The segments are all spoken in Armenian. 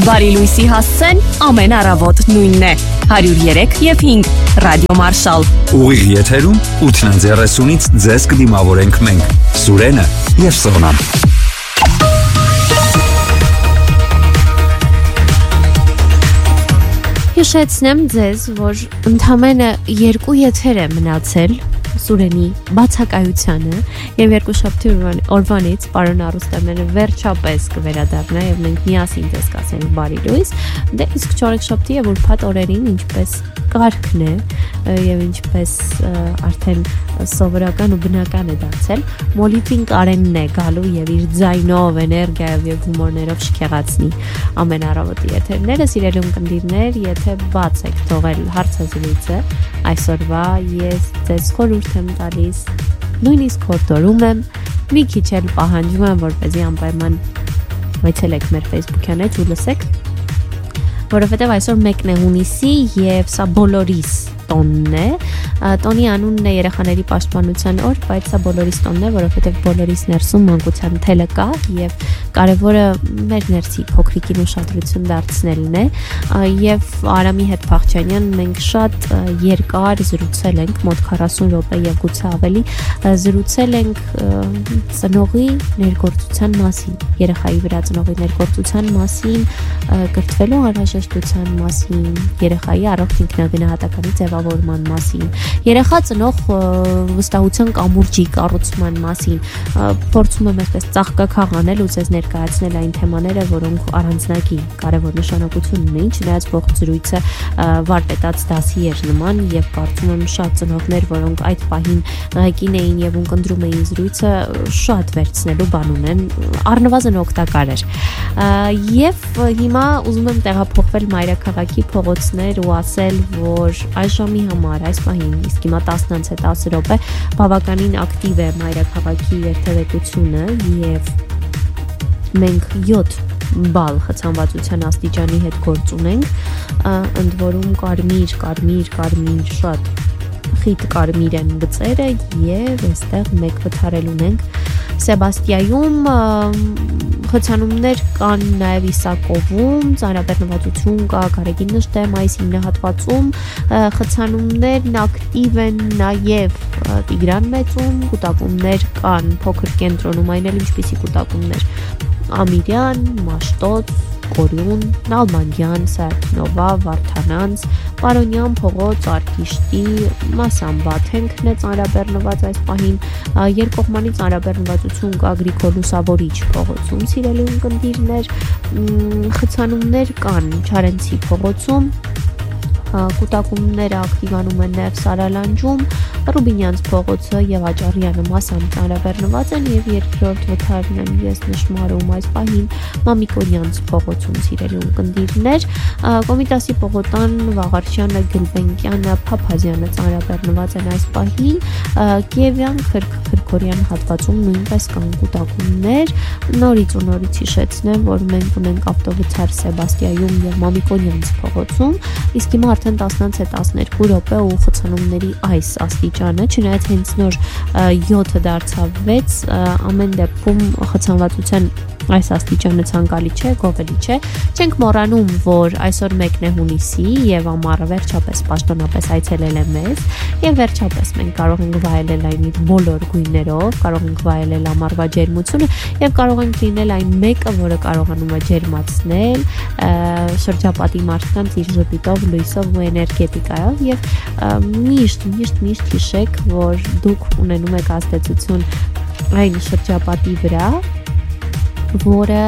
Բարի լույսի հասցեն ամեն առավոտ նույնն է 103 և 5 ռադիո Մարշալ Ուղիղ եթերում 8:30-ից ձեզ կդիմավորենք մենք Սուրենը և Սոնան Հիշեցնեմ ձեզ, որ ընդամենը 2 եթեր է մնացել Սուրենի բացակայությանը և երկուշաբթի օրվանից պարոն Արուստամյանը վերջապես կվերադառնա և մենք միասին ձեզ կասենք բարի լույս դե իսկ չորեքշաբթի և ուրբաթ օրերին ինչպես կարգն է և ինչպես արդեն սովորական ու բնական է դարձել Մոլիվին Կարենն է գալու և իր ձայնով, էներգիայով և հումորներով շքեղացնի ամեն առավոտի եթերները սիրելի ունկնդիրներ, եթե բաց եք թողել հարցազրույցը այսօրվա ես ձեզ խորհուրդ եմ տալիս նույնիսկ հորդորում եմ մի քիչ էլ պահանջում եմ որպեսզի անպայման այցելեք մեր Facebook-յան էջ ու լսեք որովհետև այսօր 1 է հունիսի և սա բոլորիս տոնն է տոնի անունն է երեխաների պաշտպանության օր բայց սա բոլորիս տոնն է որովհետև բոլորիս ներսում մանկության թելը կա և կարևորը մեր ներսի փոքրիկին ուշադրություն դարձնելն է և Արամի հետ Փախչյանյան մենք շատ երկար զրուցել ենք մոտ 40 րոպե և գուցե ավելի զրուցել ենք ծնողի ներգործության մասին երեխայի վրա ծնողի ներգործության մասին կրթվելու անհրաժեշտության մասին երեխայի առողջ ինքնագնահատականի ձևավորման մասին երեխա ծնող վստահության կամուրջի կառուցման մասին փորձում եմ այսպես ծաղկաքաղ անել ու ձեզ ներկայացնել այն թեմաները որոնք առանձնակի կարևոր նշանակություն ունեն չնայած ողջ զրույցը վարպետաց դասի էր նման և կարծում եմ շատ ծնողներ որոնք այդ պահին ղեկին էին և ունկնդրում էին զրույցը շատ վերցնելու բան ունեն առնվազն օգտակար էր և հիմա ուզում եմ տեղափոխվել մայրաքաղաքի փողոցներ ու ասել որ այս ժամի համար այս պահին իսկ հիմա 10:10 րոպե բավականին ակտիվ է մայրաքաղաքի երթևեկությունը և մենք 7 բալ խցանվածության աստիճանի հետ գործ ունենք ընդ որում կարմիր շատ խիտ կարմիր են գծերը և այստեղ մեկ վթարել ունենք Սեբաստիայում խցանումներ կան նաև Իսակովում, ծանրաբեռնվածություն կա Գարեգին նշտե մայիսի 9 հատվածում, խցանումներն ակտիվ են նաև Տիգրան մեծում, կուտակումներ կան փոքր կենտրոնում, այն էլ ինչպիսի կուտակումներ Ամիրյան, Մաշտոց, Կորյուն, Նալբանդյան, Սայաթնովա, Վարդանանց, Պարոնյան փողոց, Արկիշտի, Մասամբաթենքն է ծանրաբեռնված այս պահին, երկկողմանի ծանրաբեռնվածություն կա Գրիգոր Լուսավորիչ փողոցում, սիրելի ունկնդիրներ, խցանումներ կան Չարենցի փողոցում, կուտակումները ակտիվանում են նաև Սարալանջում, Ռուբինյանց փողոցը եւ Աճարյանը մասամբ ծանրաբեռնված են եւ երկրորդ վթարն եմ ես նշмарում այս պահին Մամիկոնյանց փողոցում սիրելի ունկնդիրներ Կոմիտասի Պողոտան Վաղարշյանը Գլբենկյանը Փափազյանը ծանրաբեռնված են այս պահին Կիևյան Քրքորյան հատվածում նույնպես կան կուտակումներ նորից հիշեցնեմ որ մենք ունենք ավտովթար Սեբաստիայում եւ Մամիկոնյանց փողոցում իսկ հիմա արդեն 10:12 րոպե ու խցանումների այս աստիճանը չնայած հենց նոր 7 դարձավ 6 ամեն դեպքում խցանվածության այս աստիճանը ցանկալի չէ, գովելի չէ։ Չենք մոռանում, որ այսօր 1 է հունիսի եւ ամառը վերջապես պաշտոնապես այցելել է մեզ եւ վերջապես մենք կարող ենք վայելել այն իր բոլոր գույներով, կարող ենք վայելել ամառվա ջերմությունը եւ կարող ենք լինել այն մեկը, որը կարողանում է ջերմացնել շրջապատի մարդկանց իր ժպիտով, լույսով ու էներգետիկայով եւ միշտ հիշեք, որ դուք ունենում եք ազդեցություն այն շրջապատի վրա որը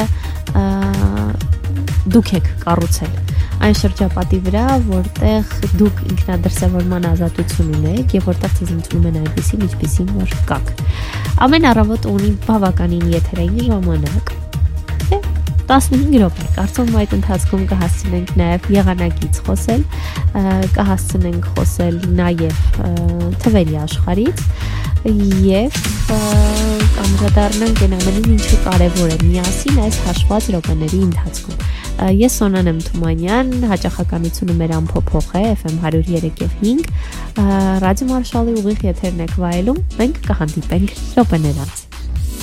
դուք եք կառուցել այն շրջապատի վրա, որտեղ դուք ինքնադրսևորման ազատություն ունեք եւ որտեղ ցեզ ընդունում են այնպեսին, ինչպեսին որ կաք։ Ամեն առավոտ ունի բավականին եթերային ժամանակ։ 15 րոպե, կարծում եմ այդ ընթացքում կհասցնենք նաև եղանակից խոսել, կհասցնենք խոսել նաև թվերի աշխարհից եւ կանդրադառնանք այն ամենին, ինչը կարևոր է միասին այս հաշված րոպեների ընթացքում։ Ես Սոնան եմ Թումանյան, հաճախականությունը մեր ամփոփող է FM 103.5 Ռադիո Մարշալի ուղիղ եթերն եք վայելում, մենք կհանդիպենք րոպեներ անց։